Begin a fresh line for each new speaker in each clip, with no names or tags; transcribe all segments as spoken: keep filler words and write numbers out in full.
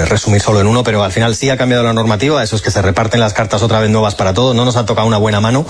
resumir solo en uno, pero al final sí ha cambiado la normativa, eso es que se reparten las cartas otra vez nuevas para todos, no nos ha tocado una buena mano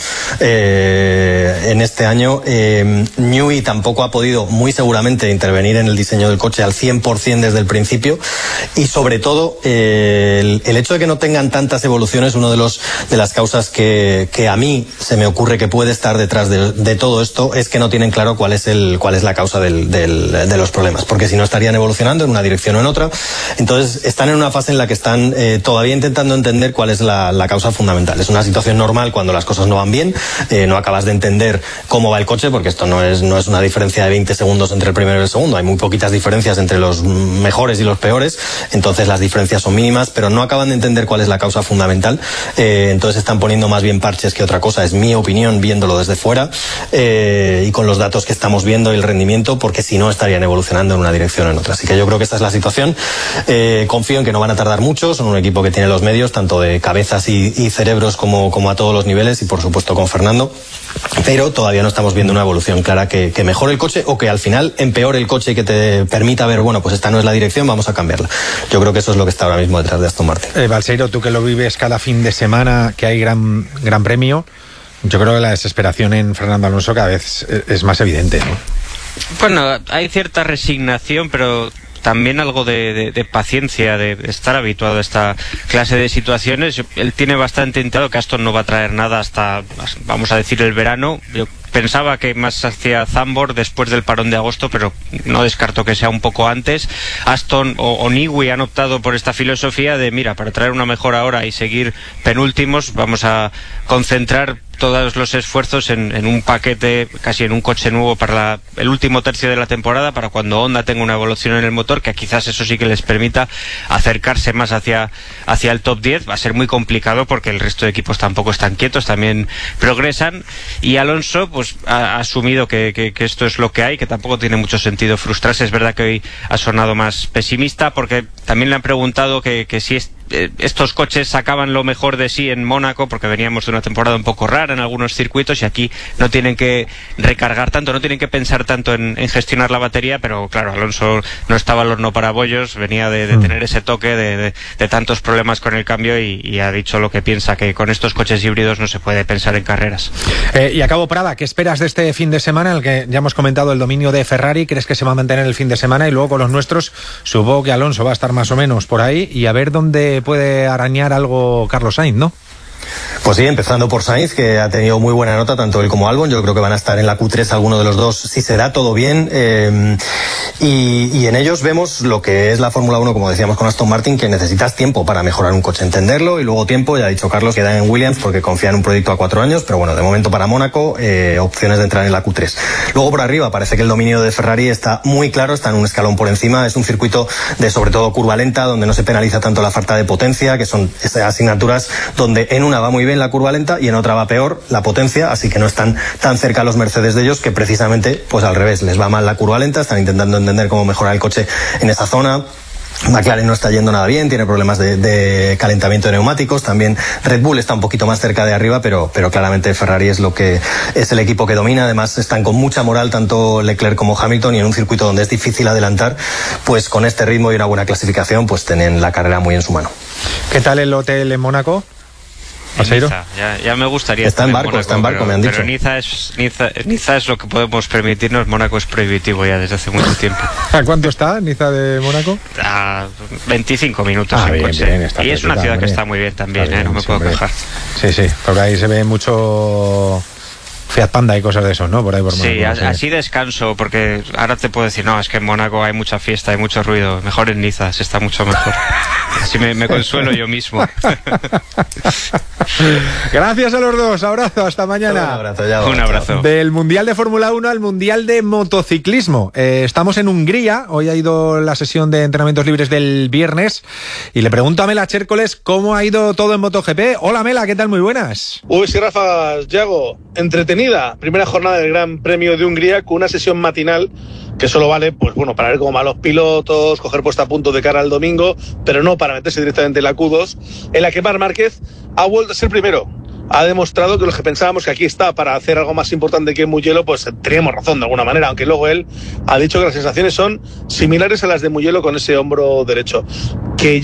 eh, en este año. eh, Newey tampoco ha podido muy seguramente intervenir en el diseño del coche al cien por ciento desde el principio, y sobre todo eh, el, el hecho de que no tengan tantas evoluciones, uno de los de las causas que, que a mí se me ocurre que puede estar detrás de, de todo esto es que no tienen claro cuál es el cuál es la causa del, del, de los problemas, porque si no estarían evolucionando en una dirección o en otra. Entonces están en una fase en la que están eh, todavía intentando entender cuál es la, la causa fundamental. Es una situación normal cuando las cosas no van bien, eh, no acabas de entender cómo va el coche, porque esto no es, no es una diferencia de veinte segundos entre el primero y el segundo, hay muy poquitas diferencias entre los mejores y los peores, entonces las diferencias son mínimas, pero no acaban de entender cuál es la causa fundamental. Eh, entonces están poniendo más bien parches que otra cosa, es mi opinión viéndolo desde fuera, eh, y con los datos que estamos viendo y el rendimiento, porque si no estarían evolucionando en una dirección o en otra. Así que yo creo que esta es la situación. Eh, confío en que no van a tardar mucho, son un equipo que tiene los medios, tanto de cabezas y, y cerebros como, como a todos los niveles, y por supuesto con Fernando, pero todavía no estamos viendo una evolución clara que, que mejore el coche o que al final empeore el coche y que te permita ver, bueno, pues esta no es la dirección, vamos a cambiarla. Yo creo que eso es lo que está ahora mismo detrás de Aston Martin.
Eh, Balseiro, tú que lo vives cada fin de semana, que hay gran, gran premio, yo creo que la desesperación en Fernando Alonso cada vez es más evidente, ¿no?
Bueno, hay cierta resignación, pero también algo de, de, de paciencia, de estar habituado a esta clase de situaciones. Él tiene bastante enterado que Aston no va a traer nada hasta, vamos a decir, el verano. Yo pensaba que más hacia Zandvoort después del parón de agosto, pero no descarto que sea un poco antes. Aston o, o Newey han optado por esta filosofía de, mira, para traer una mejor ahora y seguir penúltimos, vamos a concentrar todos los esfuerzos en, en un paquete, casi en un coche nuevo para la, el último tercio de la temporada, para cuando Honda tenga una evolución en el motor, que quizás eso sí que les permita acercarse más hacia, hacia el top diez. Va a ser muy complicado porque el resto de equipos tampoco están quietos, también progresan, y Alonso pues ha, ha asumido que, que, que esto es lo que hay, que tampoco tiene mucho sentido frustrarse. Es verdad que hoy ha sonado más pesimista porque también le han preguntado que, que si es estos coches sacaban lo mejor de sí en Mónaco, porque veníamos de una temporada un poco rara en algunos circuitos y aquí no tienen que recargar tanto, no tienen que pensar tanto en, en gestionar la batería, pero claro, Alonso no estaba al horno para bollos, venía de, de tener ese toque de, de, de tantos problemas con el cambio y, y ha dicho lo que piensa, que con estos coches híbridos no se puede pensar en carreras.
Eh, y a cabo, Prada, ¿qué esperas de este fin de semana, en el que ya hemos comentado el dominio de Ferrari? ¿Crees que se va a mantener el fin de semana? Y luego con los nuestros, supongo que Alonso va a estar más o menos por ahí, y a ver dónde puede arañar algo Carlos Sainz, ¿no?
Pues sí, empezando por Sainz, que ha tenido muy buena nota, tanto él como Albon. Yo creo que van a estar en la Q tres alguno de los dos, si se da todo bien. Eh, y, y en ellos vemos lo que es la Fórmula uno, como decíamos con Aston Martin, que necesitas tiempo para mejorar un coche, entenderlo, y luego tiempo, ya ha dicho Carlos, que da en Williams porque confía en un proyecto a cuatro años, pero bueno, de momento para Mónaco, eh, opciones de entrar en la Q tres. Luego por arriba, parece que el dominio de Ferrari está muy claro, está en un escalón por encima. Es un circuito de sobre todo curva lenta, donde no se penaliza tanto la falta de potencia, que son esas asignaturas donde en una va muy bien la curva lenta y en otra va peor la potencia, así que no están tan cerca los Mercedes de ellos, que precisamente pues al revés, les va mal la curva lenta, están intentando entender cómo mejorar el coche en esa zona. McLaren no está yendo nada bien, tiene problemas de, de calentamiento de neumáticos, también Red Bull está un poquito más cerca de arriba, pero, pero claramente Ferrari es lo que es el equipo que domina. Además están con mucha moral tanto Leclerc como Hamilton, y en un circuito donde es difícil adelantar, pues con este ritmo y una buena clasificación, pues tienen la carrera muy en su mano.
¿Qué tal el hotel en Mónaco?
Niza, ya, ya me gustaría
está
estar
en barco,
Mónaco,
está en barco,
pero,
me han dicho.
Pero Niza es, Niza, Niza es lo que podemos permitirnos, Mónaco es prohibitivo ya desde hace mucho tiempo.
¿A cuánto está Niza de Mónaco?
A veinticinco minutos
ah,
en
bien,
coche.
Bien, está
y es una ciudad que está muy bien también, bien, ¿eh? No me puedo quejar.
Sí, sí, porque ahí se ve mucho Fiat Panda y cosas de eso, ¿no? Por ahí por Mónaco.
Sí,
no sé.
Así descanso, porque ahora te puedo decir, no, es que en Mónaco hay mucha fiesta, hay mucho ruido, mejor en Niza, se está mucho mejor. Así me, me consuelo yo mismo.
Gracias a los dos, abrazo, hasta mañana.
Un abrazo, ya,
Un abrazo.
Del Mundial de Fórmula uno al Mundial de Motociclismo. Eh, estamos en Hungría, hoy ha ido la sesión de entrenamientos libres del viernes, y le pregunto a Mela Chércoles cómo ha ido todo en MotoGP. Hola Mela, ¿qué tal? Muy buenas.
Uy, sí, Rafa, Yago, entretenida. Primera jornada del Gran Premio de Hungría con una sesión matinal que solo vale, pues bueno, para ver cómo van los pilotos, coger puesta a punto de cara al domingo, pero no para meterse directamente en la Q dos, en la que Marc Márquez ha vuelto a ser primero. Ha demostrado que los que pensábamos que aquí está para hacer algo más importante que Mugello, pues teníamos razón de alguna manera, aunque luego él ha dicho que las sensaciones son similares a las de Mugello con ese hombro derecho. Que